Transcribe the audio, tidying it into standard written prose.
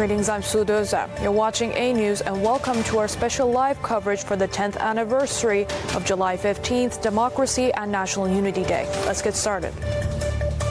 Greetings, I'm Su Doza. You're watching A News and welcome to our special live coverage for the 10th anniversary of July 15th, Democracy and National Unity Day. Let's get started.